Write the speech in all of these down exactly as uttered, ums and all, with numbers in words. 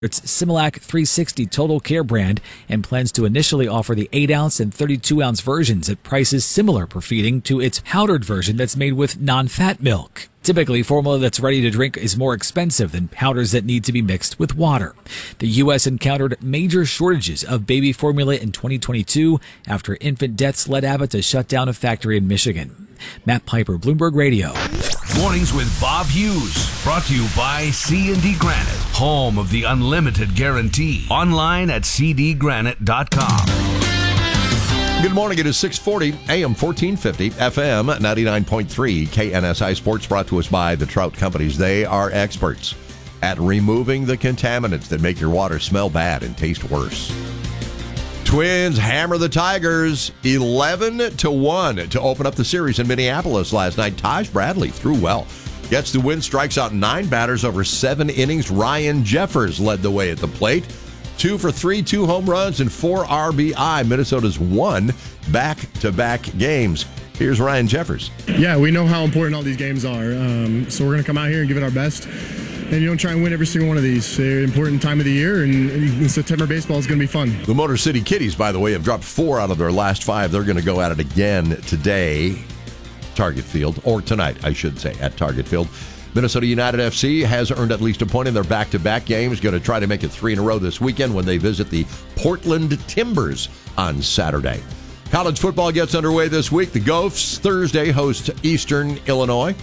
its Similac three sixty Total Care brand and plans to initially offer the eight ounce and thirty-two ounce versions at prices similar per feeding to its powdered version that's made with non-fat milk. Typically, formula that's ready to drink is more expensive than powders that need to be mixed with water. The U S encountered major shortages of baby formula in twenty twenty-two after infant deaths led Abbott to shut down a factory in Michigan. Matt Piper, Bloomberg Radio. Mornings with Bob Hughes, brought to you by C and D Granite, home of the unlimited guarantee. Online at c d granite dot com. Good morning. It is six forty, A M fourteen fifty, F M ninety-nine point three, K N S I Sports, brought to us by the Trout Companies. They are experts at removing the contaminants that make your water smell bad and taste worse. Twins hammer the Tigers eleven to one to open up the series in Minneapolis last night. Taj Bradley threw well. Gets the win, strikes out nine batters over seven innings. Ryan Jeffers led the way at the plate. Two for three, two home runs, and four R B I. Minnesota's won back-to-back games. Here's Ryan Jeffers. Yeah, we know how important all these games are. Um, so we're going to come out here and give it our best. And you don't try and win every single one of these. They're an important time of the year, and, and September baseball is going to be fun. The Motor City Kitties, by the way, have dropped four out of their last five. They're going to go at it again today, Target Field, or tonight, I should say, at Target Field. Minnesota United F C has earned at least a point in their back-to-back games. Going to try to make it three in a row this weekend when they visit the Portland Timbers on Saturday. College football gets underway this week. The Gophers Thursday host Eastern Illinois.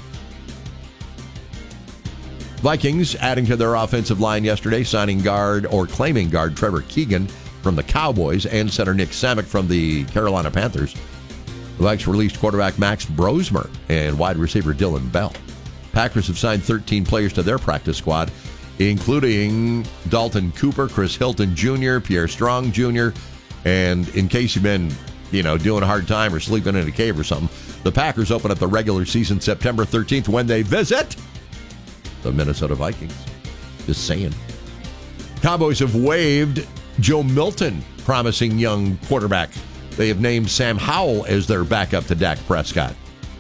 Vikings adding to their offensive line yesterday, signing guard or claiming guard Trevor Keegan from the Cowboys and center Nick Samick from the Carolina Panthers. The Vikes released quarterback Max Brosmer and wide receiver Dylan Bell. Packers have signed thirteen players to their practice squad, including Dalton Cooper, Chris Hilton Junior, Pierre Strong Junior, and in case you've been, you know, doing a hard time or sleeping in a cave or something, the Packers open up the regular season September thirteenth when they visit the Minnesota Vikings. Just saying. Cowboys have waived Joe Milton, promising young quarterback. They have named Sam Howell as their backup to Dak Prescott.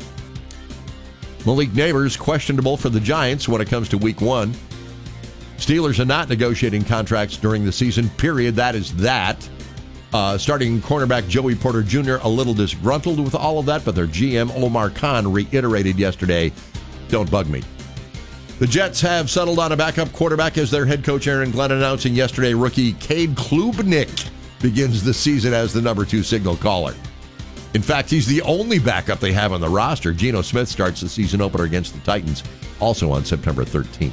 Malik Neighbors questionable for the Giants when it comes to week one. Steelers are not negotiating contracts during the season, period. That is that. Uh, starting cornerback Joey Porter Junior a little disgruntled with all of that, but their G M Omar Khan reiterated yesterday, don't bug me. The Jets have settled on a backup quarterback as their head coach Aaron Glenn announcing yesterday rookie Cade Klubnik begins the season as the number two signal caller. In fact, he's the only backup they have on the roster. Geno Smith starts the season opener against the Titans, also on September thirteenth.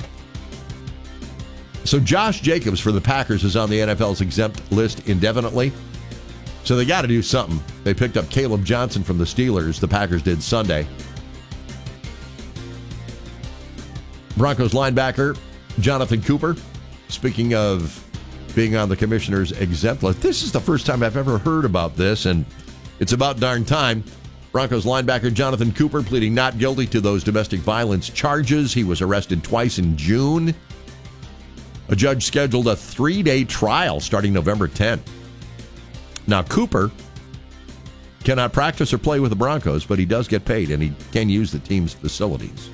So Josh Jacobs for the Packers is on the N F L's exempt list indefinitely. So they got to do something. They picked up Caleb Johnson from the Steelers. The Packers did Sunday. Broncos linebacker Jonathan Cooper, speaking of being on the commissioner's exempt list, this is the first time I've ever heard about this, and it's about darn time. Broncos linebacker Jonathan Cooper pleading not guilty to those domestic violence charges. He was arrested twice in June. A judge scheduled a three-day trial starting November tenth. Now, Cooper cannot practice or play with the Broncos, but he does get paid, and he can use the team's facilities.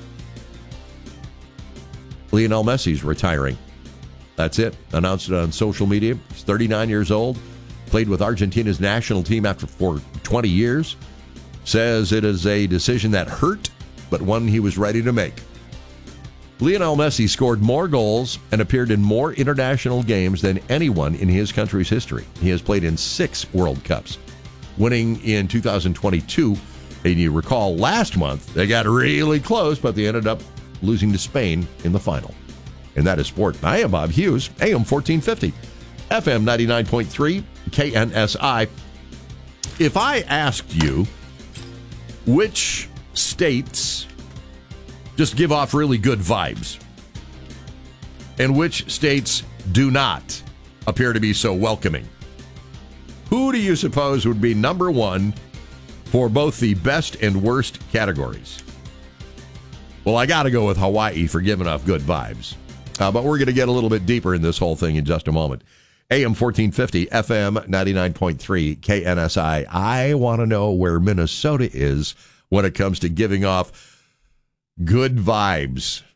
Lionel Messi's retiring. That's it. Announced it on social media. He's thirty-nine years old. Played with Argentina's national team after for twenty years. Says it is a decision that hurt, but one he was ready to make. Lionel Messi scored more goals and appeared in more international games than anyone in his country's history. He has played in six World Cups, winning in two thousand twenty-two. And you recall last month, they got really close, but they ended up losing to Spain in the final. And that is sport. I am Bob Hughes, A M fourteen fifty, F M ninety-nine point three, K N S I. If I asked you which states just give off really good vibes and which states do not appear to be so welcoming, who do you suppose would be number one for both the best and worst categories? Well, I got to go with Hawaii for giving off good vibes. Uh, but we're going to get a little bit deeper in this whole thing in just a moment. A M fourteen fifty, F M ninety-nine point three, K N S I. I want to know where Minnesota is when it comes to giving off good vibes.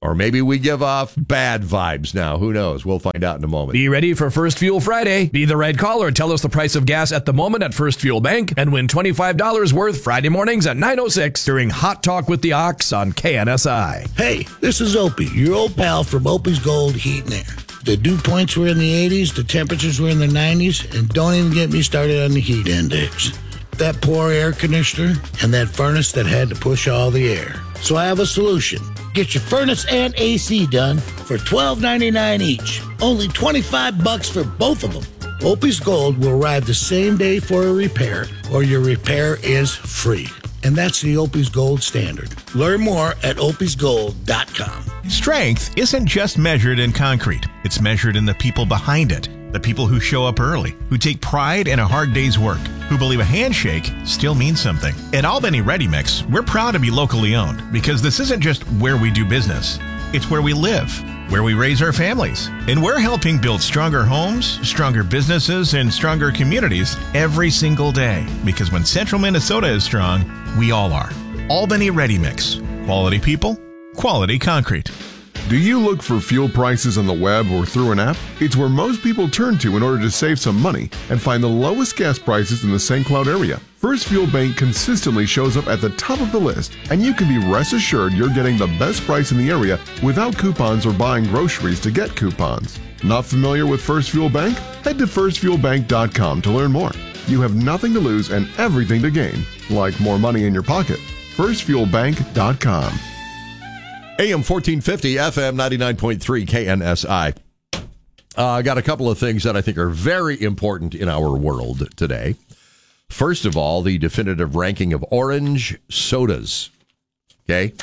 Or maybe we give off bad vibes now. Who knows? We'll find out in a moment. Be ready for First Fuel Friday. Be the right caller. Tell us the price of gas at the moment at First Fuel Bank and win twenty-five dollars worth Friday mornings at nine oh six during Hot Talk with the Ox on K N S I. Hey, this is Opie, your old pal from Opie's Gold Heat and Air. The dew points were in the eighties, the temperatures were in the nineties, and don't even get me started on the heat index. That poor air conditioner and that furnace that had to push all the air. So I have a solution. Get your furnace and A C done for twelve ninety-nine each. Only twenty-five bucks for both of them. Opie's Gold will arrive the same day for a repair, or your repair is free. And that's the Opie's Gold standard. Learn more at opies gold dot com. Strength isn't just measured in concrete. It's measured in the people behind it. The people who show up early, who take pride in a hard day's work, who believe a handshake still means something. At Albany Ready Mix, we're proud to be locally owned because this isn't just where we do business. It's where we live, where we raise our families. And we're helping build stronger homes, stronger businesses, and stronger communities every single day. Because when Central Minnesota is strong, we all are. Albany Ready Mix. Quality people, quality concrete. Do you look for fuel prices on the web or through an app? It's where most people turn to in order to save some money and find the lowest gas prices in the Saint Cloud area. First Fuel Bank consistently shows up at the top of the list, and you can be rest assured you're getting the best price in the area without coupons or buying groceries to get coupons. Not familiar with First Fuel Bank? Head to first fuel bank dot com to learn more. You have nothing to lose and everything to gain, like more money in your pocket. first fuel bank dot com. A M fourteen fifty, F M ninety-nine point three, K N S I. Uh, I got a couple of things that I think are very important in our world today. First of all, the definitive ranking of orange sodas. Okay?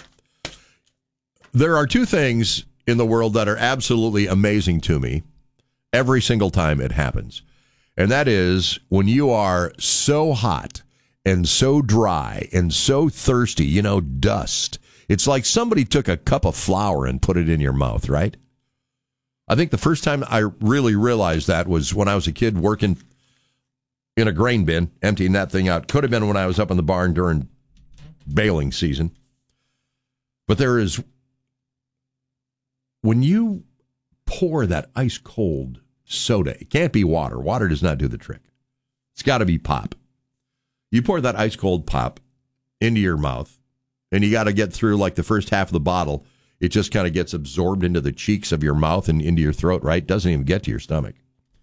There are two things in the world that are absolutely amazing to me every single time it happens. And that is when you are so hot and so dry and so thirsty, you know, dust. It's like somebody took a cup of flour and put it in your mouth, right? I think the first time I really realized that was when I was a kid working in a grain bin, emptying that thing out. Could have been when I was up in the barn during baling season. But there is, when you pour that ice cold soda, it can't be water. Water does not do the trick. It's got to be pop. You pour that ice cold pop into your mouth, and you got to get through like the first half of the bottle. It just kind of gets absorbed into the cheeks of your mouth and into your throat, right? Doesn't even get to your stomach.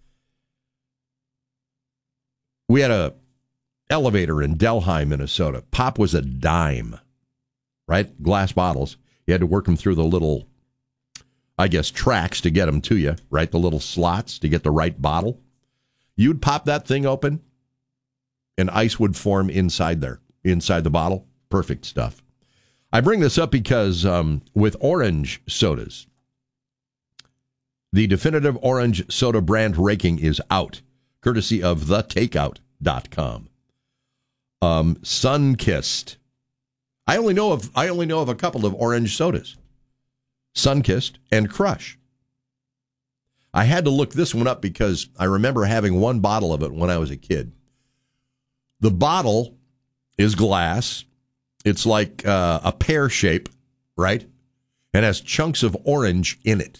We had a elevator in Delhi, Minnesota. Pop was a dime, right? Glass bottles. You had to work them through the little, I guess, tracks to get them to you, right? The little slots to get the right bottle. You'd pop that thing open, and ice would form inside there, inside the bottle. Perfect stuff. I bring this up because um, with orange sodas, the definitive orange soda brand ranking is out, courtesy of the takeout dot com. Um, Sunkist. I only know of I only know of a couple of orange sodas. Sunkist and Crush. I had to look this one up because I remember having one bottle of it when I was a kid. The bottle is glass. It's like uh, a pear shape, right? And has chunks of orange in it.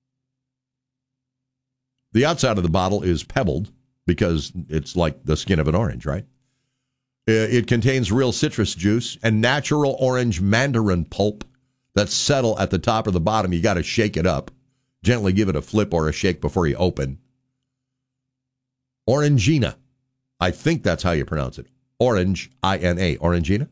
The outside of the bottle is pebbled because it's like the skin of an orange, right? It contains real citrus juice and natural orange mandarin pulp that's settle at the top or the bottom. You got to shake it up. Gently give it a flip or a shake before you open. Orangina. I think that's how you pronounce it. Orange, I N A. Orangina.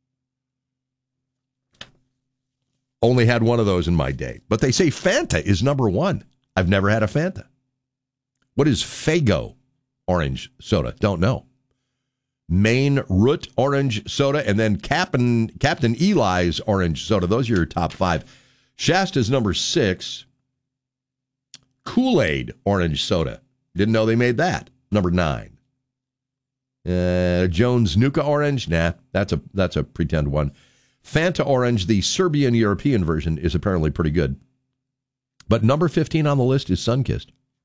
Only had one of those in my day. But they say Fanta is number one. I've never had a Fanta. What is Faygo orange soda? Don't know. Maine Root orange soda, and then Captain, Captain Eli's orange soda. Those are your top five. Shasta's number six. Kool-Aid orange soda. Didn't know they made that. Number nine. Uh, Jones Nuka orange. Nah, that's a that's a pretend one. Fanta orange, the Serbian European version, is apparently pretty good. But number fifteen on the list is Sunkist.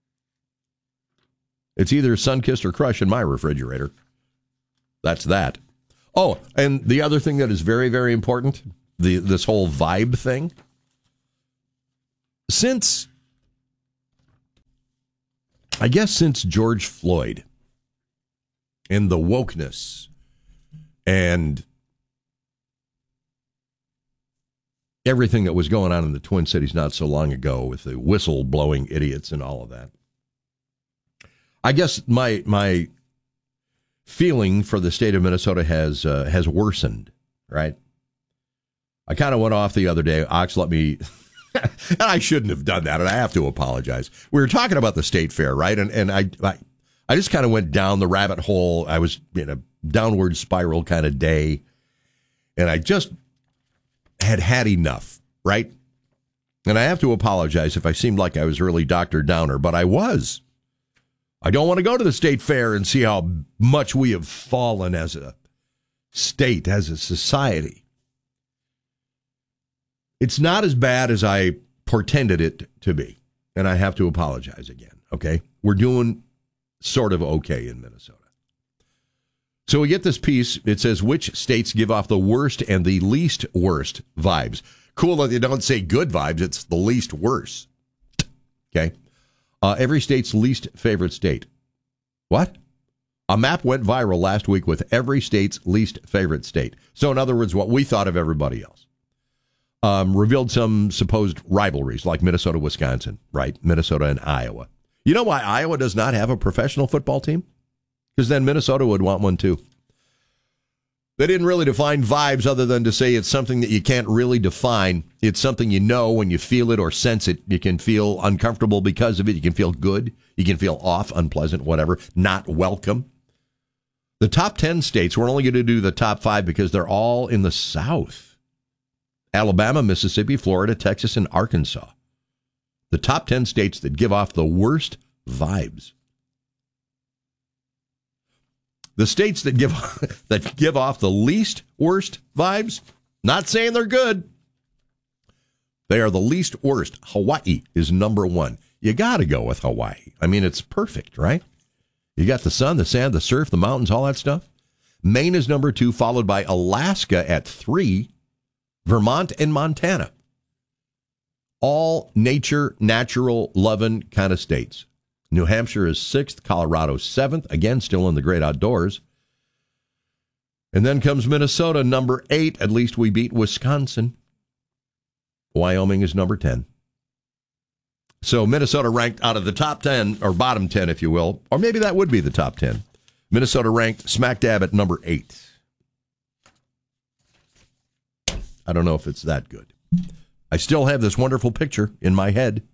It's either Sunkist or Crush in my refrigerator. That's that. Oh, and the other thing that is very, very important, the this whole vibe thing. since, I guess since George Floyd and the wokeness and everything that was going on in the Twin Cities not so long ago with the whistle-blowing idiots and all of that, I guess my my feeling for the state of Minnesota has uh, has worsened, right? I kind of went off the other day. Ox let me... and I shouldn't have done that, and I have to apologize. We were talking about the state fair, right? And and I I, I just kind of went down the rabbit hole. I was in a downward spiral kind of day, and I just had had enough, right? And I have to apologize if I seemed like I was really Doctor Downer, but I was. I don't want to go to the state fair and see how much we have fallen as a state, as a society. It's not as bad as I portended it to be, and I have to apologize again, okay? We're doing sort of okay in Minnesota. So we get this piece. It says, which states give off the worst and the least worst vibes? Cool that they don't say good vibes. It's the least worst, okay? Uh, every state's least favorite state. What? A map went viral last week with every state's least favorite state. So in other words, what we thought of everybody else. Um, revealed some supposed rivalries like Minnesota, Wisconsin, right? Minnesota and Iowa. You know why Iowa does not have a professional football team? Because then Minnesota would want one too. They didn't really define vibes other than to say it's something that you can't really define. It's something you know when you feel it or sense it. You can feel uncomfortable because of it. You can feel good. You can feel off, unpleasant, whatever, not welcome. The top ten states, we're only going to do the top five because they're all in the South. Alabama, Mississippi, Florida, Texas, and Arkansas. The top ten states that give off the worst vibes. The states that give that give off the least worst vibes, not saying they're good. They are the least worst. Hawaii is number one. You got to go with Hawaii. I mean, it's perfect, right? You got the sun, the sand, the surf, the mountains, all that stuff. Maine is number two, followed by Alaska at three. Vermont and Montana. All nature, natural, loving kind of states. New Hampshire is sixth, Colorado seventh, again, still in the great outdoors. And then comes Minnesota, number eight. At least we beat Wisconsin. Wyoming is number ten. So Minnesota ranked out of the top ten, or bottom ten, if you will, or maybe that would be the top ten. Minnesota ranked smack dab at number eight. I don't know if it's that good. I still have this wonderful picture in my head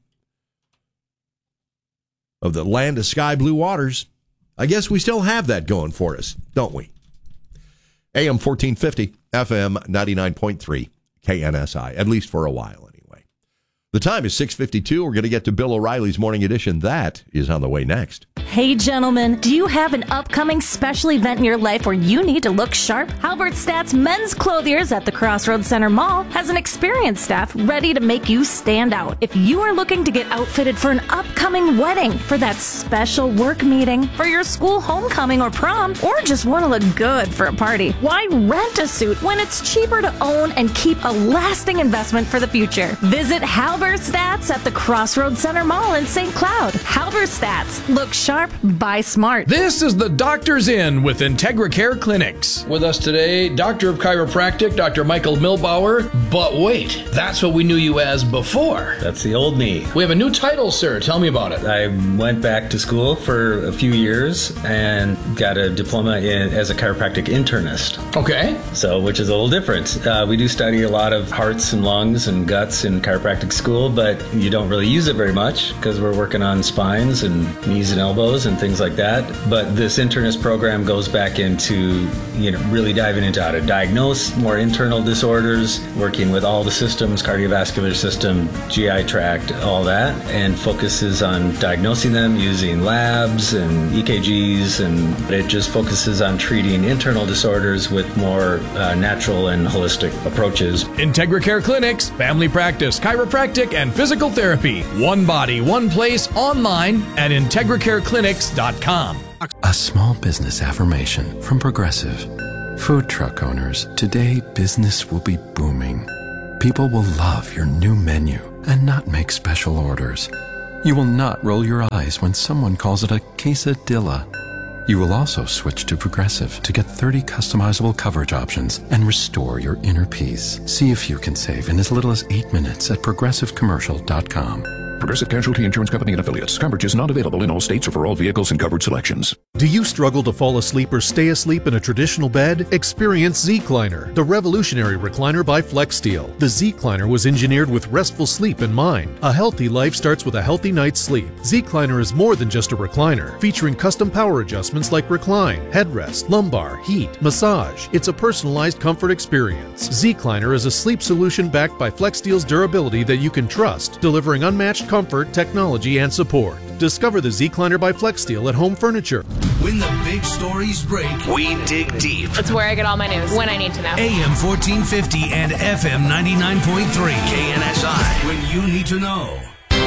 of the land of sky blue waters. I guess we still have that going for us, don't we? A M fourteen fifty, F M ninety-nine point three, K N S I, at least for a while anyway. The time is six fifty-two. We're going to get to Bill O'Reilly's Morning Edition. That is on the way next. Hey, gentlemen, do you have an upcoming special event in your life where you need to look sharp? Halberstadt's Men's Clothiers at the Crossroads Center Mall has an experienced staff ready to make you stand out. If you are looking to get outfitted for an upcoming wedding, for that special work meeting, for your school homecoming or prom, or just want to look good for a party, why rent a suit when it's cheaper to own and keep a lasting investment for the future? Visit Halberstadt's at the Crossroads Center Mall in Saint Cloud. Halberstadt's. Look sharp. Buy smart. This is the Doctor's In with IntegraCare Clinics. With us today, Doctor of Chiropractic, Doctor Michael Milbauer. But wait, that's what we knew you as before. That's the old me. We have a new title, sir. Tell me about it. I went back to school for a few years and got a diploma in, as a chiropractic internist. Okay. So, which is a little different. Uh, we do study a lot of hearts and lungs and guts in chiropractic school, but you don't really use it very much because we're working on spines and knees and elbows and things like that. But this internist program goes back into, you know, really diving into how to diagnose more internal disorders, working with all the systems, cardiovascular system, G I tract, all that, and focuses on diagnosing them using labs and E K Gs, and it just focuses on treating internal disorders with more uh, natural and holistic approaches. IntegraCare Clinics, family practice, chiropractic, and physical therapy. One body, one place, online at integracare clinics dot com. A small business affirmation from Progressive. Food truck owners, today business will be booming. People will love your new menu. and not make special orders. You will not roll your eyes when someone calls it a quesadilla. You will also switch to Progressive to get thirty customizable coverage options and restore your inner peace. See if you can save in as little as eight minutes at progressive commercial dot com. Progressive Casualty Insurance Company and Affiliates. Coverage is not available in all states or for all vehicles and covered selections. Do you struggle to fall asleep or stay asleep in a traditional bed? Experience Zecliner, the revolutionary recliner by FlexSteel. The Zecliner was engineered with restful sleep in mind. A healthy life starts with a healthy night's sleep. Zecliner is more than just a recliner, featuring custom power adjustments like recline, headrest, lumbar, heat, massage. It's a personalized comfort experience. Zecliner is a sleep solution backed by FlexSteel's durability that you can trust, delivering unmatched comfort, technology, and support. Discover the Zecliner by FlexSteel at Home Furniture. When the big stories break, we dig deep. It's where I get all my news, when I need to know. A M fourteen fifty and F M ninety-nine point three K N S I, when you need to know.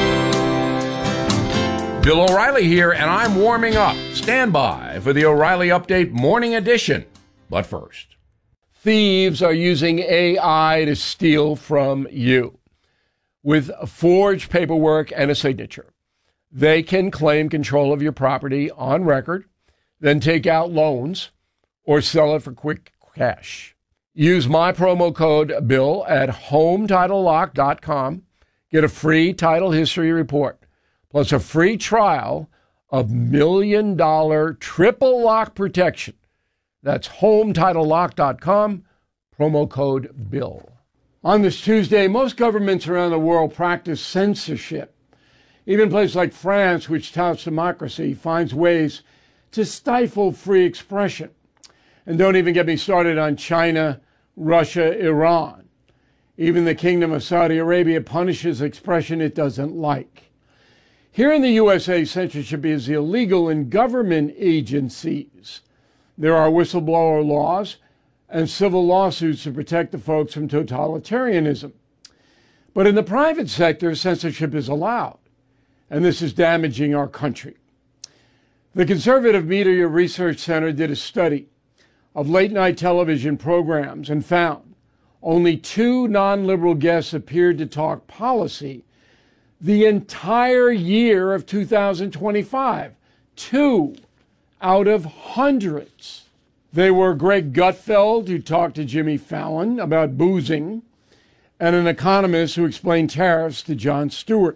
Bill O'Reilly here, and I'm warming up. Stand by for the O'Reilly Update Morning Edition. But first, thieves are using A I to steal from you. With forged paperwork and a signature, they can claim control of your property on record, then take out loans or sell it for quick cash. Use my promo code BILL at home title lock dot com. Get a free title history report, plus a free trial of million dollar triple lock protection. That's home title lock dot com, promo code BILL. On this Tuesday, most governments around the world practice censorship. Even places like France, which touts democracy, finds ways to stifle free expression. And don't even get me started on China, Russia, Iran. Even the Kingdom of Saudi Arabia punishes expression it doesn't like. Here in the U S A, censorship is illegal in government agencies. There are whistleblower laws and civil lawsuits to protect the folks from totalitarianism. But in the private sector, censorship is allowed, and this is damaging our country. The Conservative Media Research Center did a study of late-night television programs and found only two non-liberal guests appeared to talk policy the entire year of two thousand twenty-five. Two out of hundreds. They were Greg Gutfeld, who talked to Jimmy Fallon about boozing, and an economist who explained tariffs to Jon Stewart.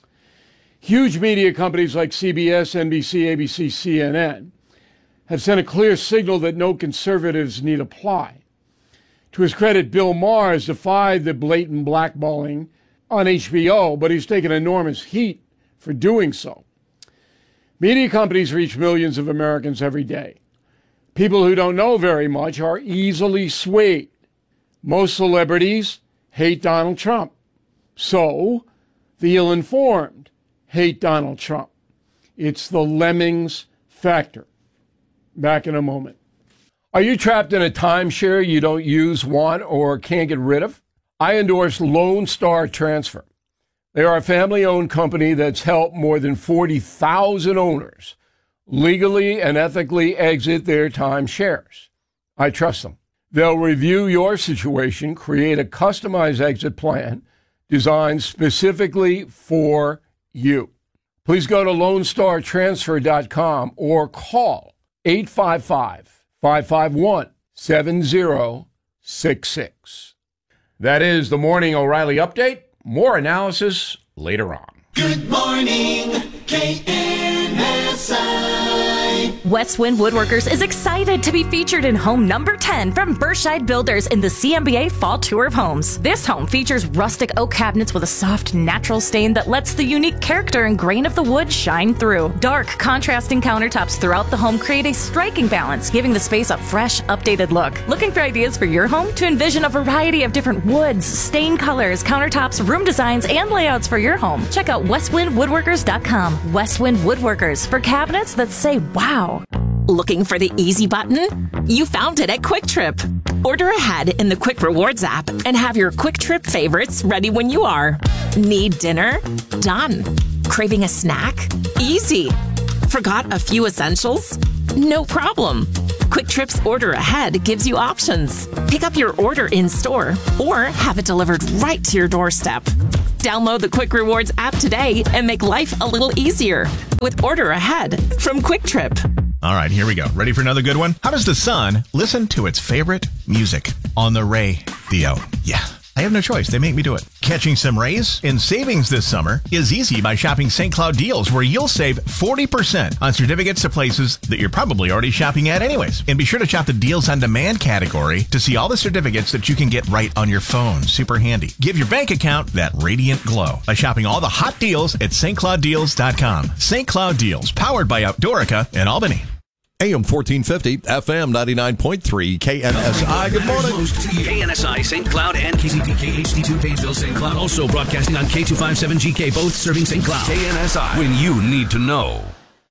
Huge media companies like C B S, N B C, A B C, C N N have sent a clear signal that no conservatives need apply. To his credit, Bill Maher has defied the blatant blackballing on H B O, but he's taken enormous heat for doing so. Media companies reach millions of Americans every day. People who don't know very much are easily swayed. Most celebrities hate Donald Trump. So, the ill-informed hate Donald Trump. It's the lemmings factor. Back in a moment. Are you trapped in a timeshare you don't use, want, or can't get rid of? I endorse Lone Star Transfer. They are a family-owned company that's helped more than forty thousand owners legally and ethically exit their timeshares. I trust them. They'll review your situation, create a customized exit plan designed specifically for you. Please go to lone star transfer dot com or call eight five five, five five one, seven zero six six. That is the Morning O'Reilly Update. More analysis later on. Good morning, K N S I. Westwind Woodworkers is excited to be featured in home number ten from Berkshire Builders in the C M B A Fall Tour of Homes. This home features rustic oak cabinets with a soft, natural stain that lets the unique character and grain of the wood shine through. Dark, contrasting countertops throughout the home create a striking balance, giving the space a fresh, updated look. Looking for ideas for your home? To envision a variety of different woods, stain colors, countertops, room designs, and layouts for your home, check out westwind woodworkers dot com. Westwind Woodworkers, for cabinets that say wow. Looking for the easy button? You found it at Quick Trip. Order ahead in the Quick Rewards app and have your Quick Trip favorites ready when you are. Need dinner? Done. Craving a snack? Easy. Forgot a few essentials? No problem. Quick Trip's Order Ahead gives you options. Pick up your order in store or have it delivered right to your doorstep. Download the Quick Rewards app today and make life a little easier with Order Ahead from Quick Trip. All right, here we go. Ready for another good one? How does the sun listen to its favorite music? On the radio. Yeah. I have no choice. They make me do it. Catching some rays in savings this summer is easy by shopping Saint Cloud Deals, where you'll save forty percent on certificates to places that you're probably already shopping at anyways. And be sure to shop the Deals on Demand category to see all the certificates that you can get right on your phone. Super handy. Give your bank account that radiant glow by shopping all the hot deals at St Cloud Deals dot com. Saint Cloud Deals, powered by Outdoorica in Albany. A M fourteen fifty, F M ninety-nine point three, K N S I. Good morning. K N S I, Saint Cloud, and K C P K H D two, Pageville, Saint Cloud. Also broadcasting on K two fifty-seven G K, both serving Saint Cloud. K N S I, when you need to know.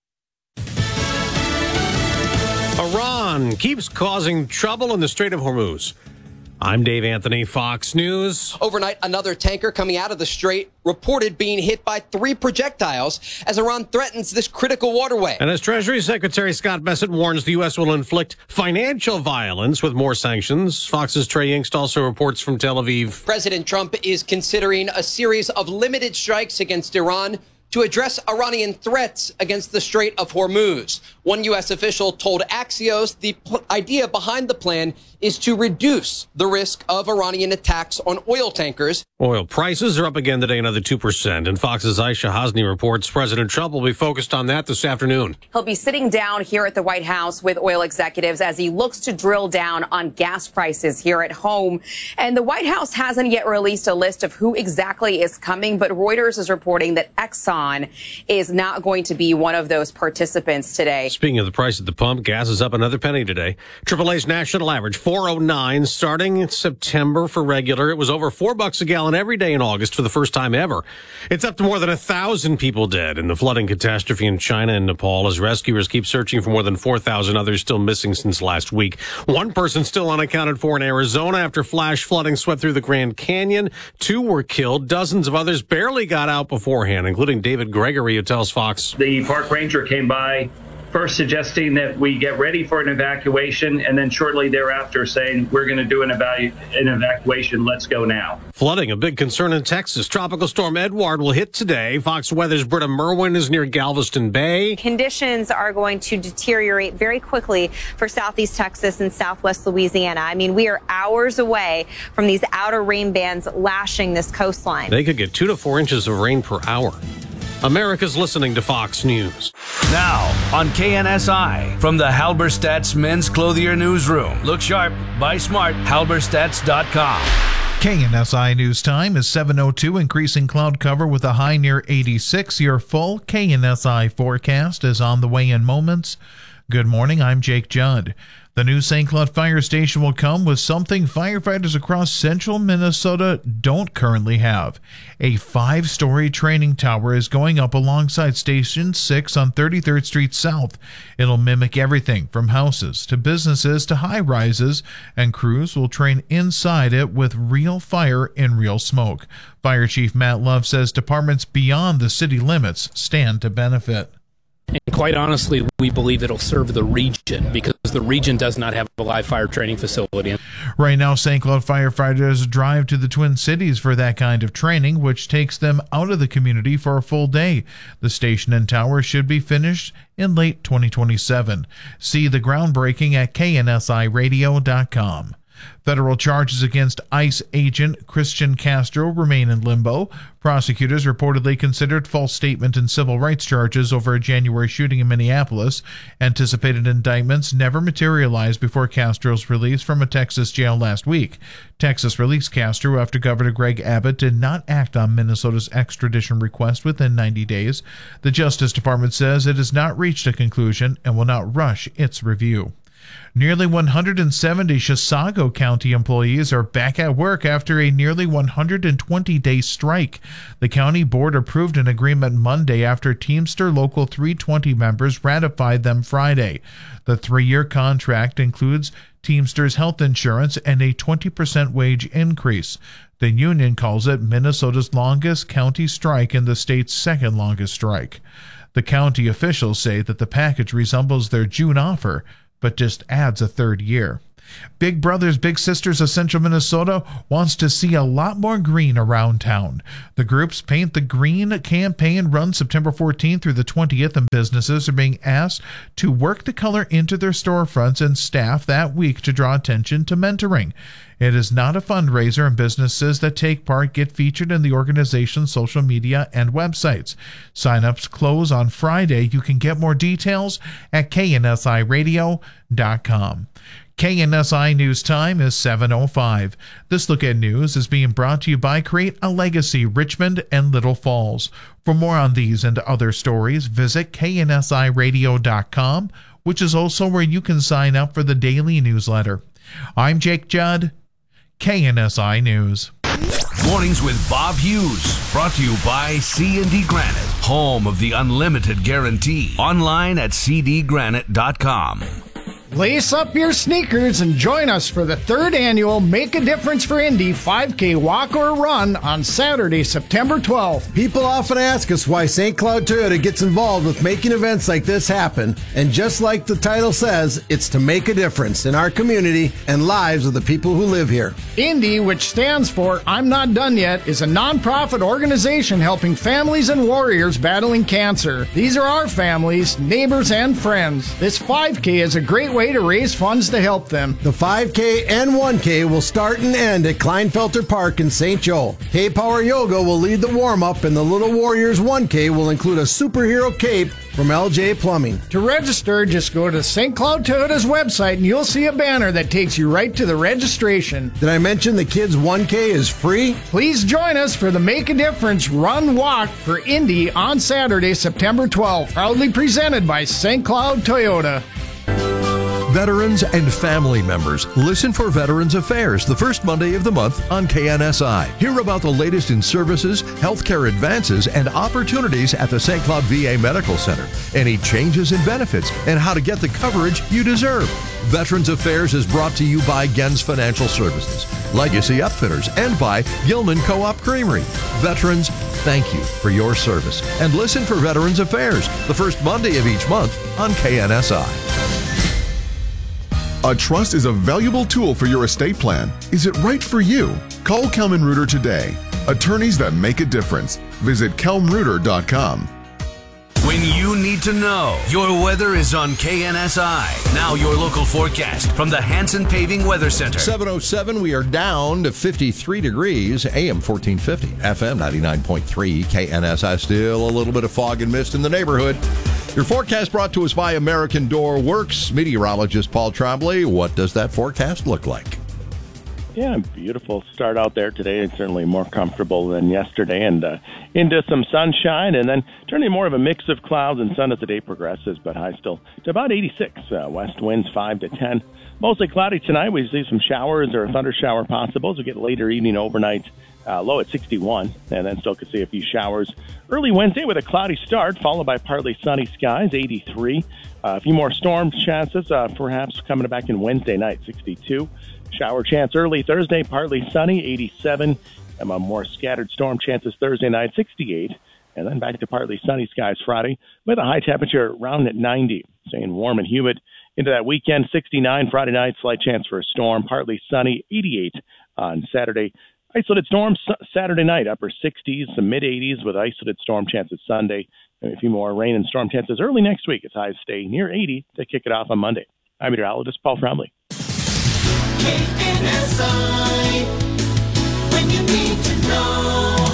Iran keeps causing trouble in the Strait of Hormuz. I'm Dave Anthony, Fox News. Overnight, another tanker coming out of the strait reported being hit by three projectiles as Iran threatens this critical waterway. And as Treasury Secretary Scott Bessent warns the U S will inflict financial violence with more sanctions, Fox's Trey Yingst also reports from Tel Aviv. President Trump is considering a series of limited strikes against Iran to address Iranian threats against the Strait of Hormuz. One U S official told Axios the p- idea behind the plan is to reduce the risk of Iranian attacks on oil tankers. Oil prices are up again today, another two percent. And Fox's Aisha Hasni reports President Trump will be focused on that this afternoon. He'll be sitting down here at the White House with oil executives as he looks to drill down on gas prices here at home. And the White House hasn't yet released a list of who exactly is coming, but Reuters is reporting that Exxon is not going to be one of those participants today. Speaking of the price at the pump, gas is up another penny today. triple A's national average, four oh nine, starting in September for regular. It was over four bucks a gallon every day in August for the first time ever. It's up to more than a thousand people dead in the flooding catastrophe in China and Nepal as rescuers keep searching for more than four thousand others still missing since last week. One person still unaccounted for in Arizona after flash flooding swept through the Grand Canyon. Two were killed. Dozens of others barely got out beforehand, including David Gregory, who tells Fox. The park ranger came by, first suggesting that we get ready for an evacuation, and then shortly thereafter saying, we're going to do an, evalu- an evacuation, let's go now. Flooding, a big concern in Texas. Tropical storm Edward will hit today. Fox Weather's Britta Merwin is near Galveston Bay. Conditions are going to deteriorate very quickly for southeast Texas and southwest Louisiana. I mean, we are hours away from these outer rain bands lashing this coastline. They could get two to four inches of rain per hour. America's listening to Fox News. Now, on K N S I, from the Halberstadt's Men's Clothier Newsroom. Look sharp, buy smart, halberstadt dot com. K N S I News Time is seven oh two, increasing cloud cover with a high near eighty-six. Your full K N S I forecast is on the way in moments. Good morning, I'm Jake Judd. The new Saint Cloud Fire Station will come with something firefighters across central Minnesota don't currently have. A five-story training tower is going up alongside Station six on thirty-third Street South. It'll mimic everything from houses to businesses to high-rises, and crews will train inside it with real fire and real smoke. Fire Chief Matt Love says departments beyond the city limits stand to benefit. And quite honestly, we believe it'll serve the region because the region does not have a live fire training facility. Right now, Saint Cloud firefighters drive to the Twin Cities for that kind of training, which takes them out of the community for a full day. The station and tower should be finished in late twenty twenty-seven. See the groundbreaking at K N S I radio dot com. Federal charges against ICE agent Christian Castro remain in limbo. Prosecutors reportedly considered false statement and civil rights charges over a January shooting in Minneapolis. Anticipated indictments never materialized before Castro's release from a Texas jail last week. Texas released Castro after Governor Greg Abbott did not act on Minnesota's extradition request within ninety days. The Justice Department says it has not reached a conclusion and will not rush its review. Nearly one hundred seventy Chisago County employees are back at work after a nearly one hundred twenty day strike. The county board approved an agreement Monday after Teamster Local three twenty members ratified them Friday. The three-year contract includes Teamsters health insurance and a twenty percent wage increase. The union calls it Minnesota's longest county strike and the state's second longest strike. The county officials say that the package resembles their June offer, but just adds a third year. Big Brothers Big Sisters of Central Minnesota wants to see a lot more green around town. The group's Paint the Green campaign runs September fourteenth through the twentieth, and businesses are being asked to work the color into their storefronts and staff that week to draw attention to mentoring. It is not a fundraiser, and businesses that take part get featured in the organization's social media and websites. Sign-ups close on Friday. You can get more details at K N S I radio dot com. K N S I News Time is seven oh five. This Look at News is being brought to you by Create a Legacy, Richmond and Little Falls. For more on these and other stories, visit K N S I radio dot com, which is also where you can sign up for the daily newsletter. I'm Jake Judd, K N S I News. Mornings with Bob Hughes, brought to you by C and D Granite, home of the unlimited guarantee. Online at C D granite dot com. Lace up your sneakers and join us for the third annual Make a Difference for Indy five K Walk or Run on Saturday, September twelfth. People often ask us why Saint Cloud Toyota gets involved with making events like this happen, and just like the title says, it's to make a difference in our community and lives of the people who live here. Indy, which stands for I'm Not Done Yet, is a nonprofit organization helping families and warriors battling cancer. These are our families, neighbors, and friends. This five K is a great way to raise funds to help them. The five K and one K will start and end at Kleinfelter Park in Saint Joe. K-Power Yoga will lead the warm-up, and the Little Warriors one K will include a superhero cape from L J Plumbing. To register, just go to Saint Cloud Toyota's website and you'll see a banner that takes you right to the registration. Did I mention the kids one K is free? Please join us for the Make a Difference Run Walk for Indy on Saturday, September twelfth. Proudly presented by Saint Cloud Toyota. Veterans and family members, listen for Veterans Affairs the first Monday of the month on K N S I. Hear about the latest in services, healthcare advances, and opportunities at the Saint Cloud V A Medical Center. Any changes in benefits and how to get the coverage you deserve. Veterans Affairs is brought to you by Gens Financial Services, Legacy Upfitters, and by Gilman Co-op Creamery. Veterans, thank you for your service. And listen for Veterans Affairs the first Monday of each month on K N S I. A trust is a valuable tool for your estate plan. Is it right for you? Call Kelman Reuter today. Attorneys that make a difference. Visit kelm reuter dot com. When you need to know, your weather is on K N S I. Now your local forecast from the Hanson Paving Weather Center. seven oh seven, we are down to fifty-three degrees, A M fourteen fifty, F M ninety-nine point three, K N S I. Still a little bit of fog and mist in the neighborhood. Your forecast brought to us by American Door Works. Meteorologist Paul Trombley, what does that forecast look like? Yeah, beautiful start out there today. It's certainly more comfortable than yesterday, and uh, into some sunshine, and then turning more of a mix of clouds and sun as the day progresses, but high still to about eighty-six. Uh, west winds five to ten. Mostly cloudy tonight. We see some showers or a thunder shower possible as we get later evening overnight. Uh, low at sixty-one, and then still could see a few showers early Wednesday with a cloudy start, followed by partly sunny skies, eighty-three. Uh, a few more storm chances, uh, perhaps coming back in Wednesday night, sixty-two. Shower chance early Thursday, partly sunny, eighty-seven. And a more scattered storm chances Thursday night, sixty-eight. And then back to partly sunny skies Friday with a high temperature around at ninety. Staying warm and humid into that weekend, sixty-nine Friday night, slight chance for a storm, partly sunny, eighty-eight on Saturday. Isolated storms Saturday night, upper sixties, some mid-eighties with isolated storm chances Sunday. And a few more rain and storm chances early next week as highs stay near eighty to kick it off on Monday. I'm meteorologist Paul Trombley. K N S I, when you need to know.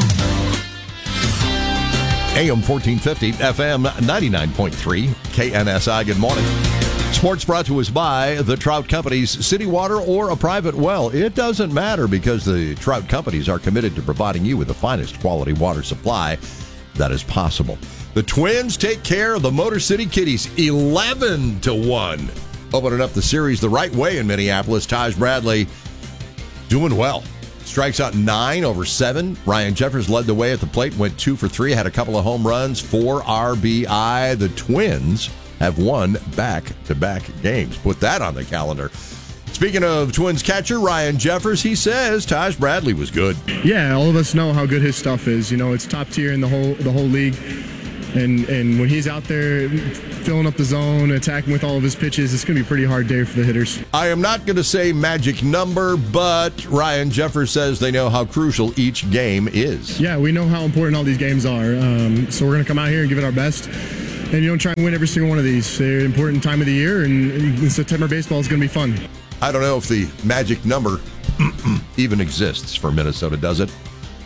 A M fourteen fifty, F M ninety-nine point three, K N S I. Good morning. Sports brought to us by the Trout Companies. City water or a private well, it doesn't matter because the Trout Companies are committed to providing you with the finest quality water supply that is possible. The Twins take care of the Motor City Kitties eleven to one. Opening up the series the right way in Minneapolis. Taj Bradley doing well. Strikes out nine over seven. Ryan Jeffers led the way at the plate, went two for three, had a couple of home runs, four R B I. The Twins have won back-to-back games. Put that on the calendar. Speaking of Twins catcher Ryan Jeffers, he says Taj Bradley was good. Yeah, all of us know how good his stuff is. You know, it's top tier in the whole the whole league. And and when he's out there filling up the zone, attacking with all of his pitches, it's going to be a pretty hard day for the hitters. I am not going to say magic number, but Ryan Jeffers says they know how crucial each game is. Yeah, we know how important all these games are. Um, so we're going to come out here and give it our best. And you don't try and win every single one of these. They're an important time of the year, and, and September baseball is going to be fun. I don't know if the magic number even exists for Minnesota, does it?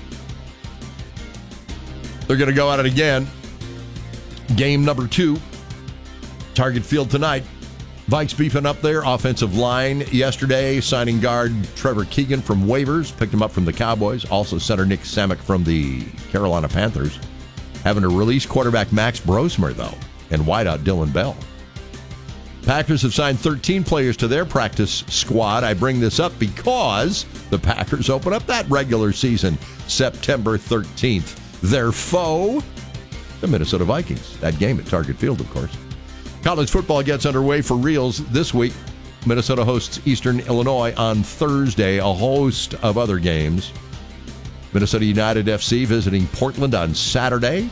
They're going to go at it again. Game number two, Target Field tonight. Vikes beefing up their offensive line yesterday, signing guard Trevor Keegan from waivers, picked him up from the Cowboys. Also center Nick Samick from the Carolina Panthers. Having to release quarterback Max Brosmer, though, and wideout Dylan Bell. Packers have signed thirteen players to their practice squad. I bring this up because the Packers open up that regular season September thirteenth. Their foe, the Minnesota Vikings. That game at Target Field, of course. College football gets underway for reals this week. Minnesota hosts Eastern Illinois on Thursday, a host of other games. Minnesota United F C visiting Portland on Saturday.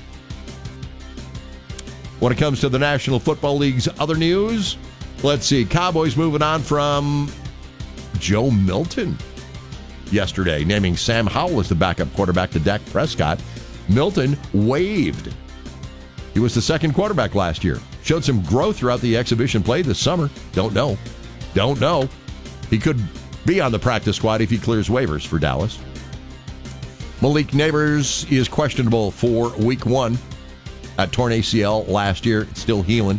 When it comes to the National Football League's other news, let's see. Cowboys moving on from Joe Milton yesterday, naming Sam Howell as the backup quarterback to Dak Prescott. Milton waived. He was the second quarterback last year. Showed some growth throughout the exhibition play this summer. Don't know. Don't know. He could be on the practice squad if he clears waivers for Dallas. Malik Neighbors is questionable for week one at torn A C L last year. It's still healing.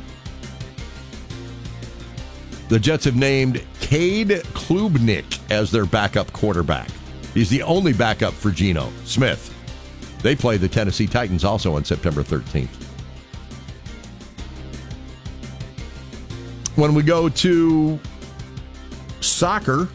The Jets have named Cade Klubnik as their backup quarterback. He's the only backup for Geno Smith. They play the Tennessee Titans also on September thirteenth. When we go to soccer,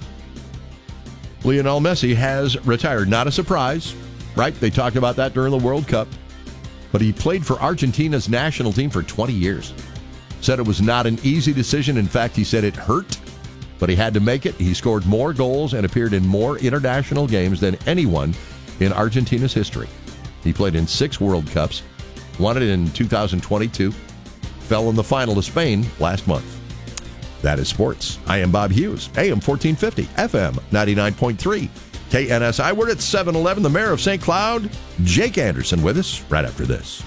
Lionel Messi has retired. Not a surprise, right? They talked about that during the World Cup. But he played for Argentina's national team for twenty years. Said it was not an easy decision. In fact, he said it hurt, but he had to make it. He scored more goals and appeared in more international games than anyone in Argentina's history. He played in six World Cups, won it in two thousand twenty-two, fell in the final to Spain last month. That is sports. I am Bob Hughes, A M fourteen fifty, F M ninety-nine point three, K N S I. We're at seven eleven. The mayor of Saint Cloud, Jake Anderson, with us right after this.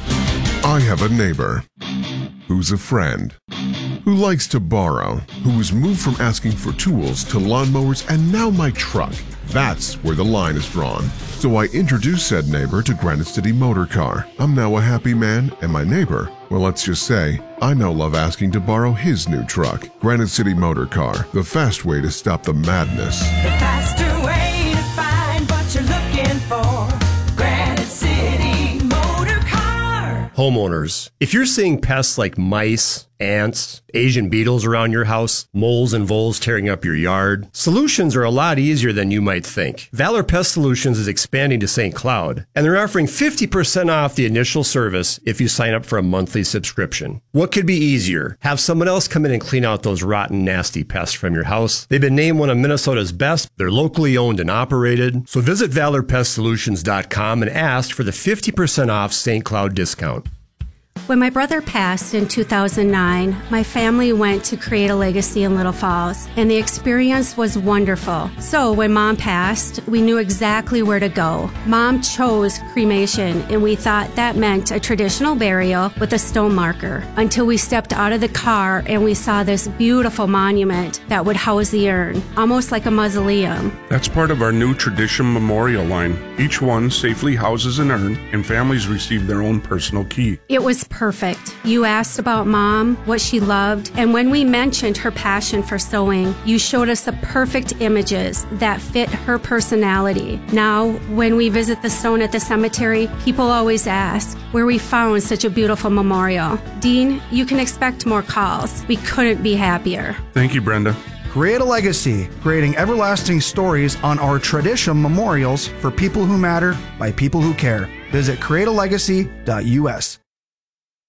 I have a neighbor who's a friend, who likes to borrow, who was moved from asking for tools to lawnmowers and now my truck. That's where the line is drawn. So I introduced said neighbor to Granite City Motor Car. I'm now a happy man, and my neighbor, well, let's just say, I now love asking to borrow his new truck. Granite City Motor Car, the fast way to stop the madness. The faster way to find what you're looking for. Granite City Motor Car. Homeowners, if you're seeing pests like mice, ants, Asian beetles around your house, moles and voles tearing up your yard, solutions are a lot easier than you might think. Valor Pest Solutions is expanding to Saint Cloud, and they're offering fifty percent off the initial service if you sign up for a monthly subscription. What could be easier? Have someone else come in and clean out those rotten, nasty pests from your house. They've been named one of Minnesota's best. They're locally owned and operated. So visit valor pest solutions dot com and ask for the fifty percent off Saint Cloud discount. When my brother passed in two thousand nine, my family went to Create a Legacy in Little Falls, and the experience was wonderful. So when Mom passed, we knew exactly where to go. Mom chose cremation, and we thought that meant a traditional burial with a stone marker, until we stepped out of the car and we saw this beautiful monument that would house the urn, almost like a mausoleum. That's part of our new tradition memorial line. Each one safely houses an urn, and families receive their own personal key. It was perfect. You asked about Mom, what she loved, and when we mentioned her passion for sewing, you showed us the perfect images that fit her personality. Now, when we visit the stone at the cemetery, people always ask where we found such a beautiful memorial. Dean, you can expect more calls. We couldn't be happier. Thank you, Brenda. Create a Legacy, creating everlasting stories on our tradition memorials for people who matter by people who care. Visit create a legacy dot U S.